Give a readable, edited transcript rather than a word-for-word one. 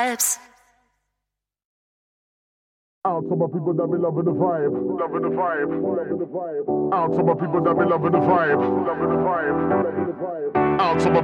vibes. Out to my people that be loving the vibe, loving the vibe, loving the vibe. Out to my people that be loving the vibe, loving the vibe, loving the vibe. Out to my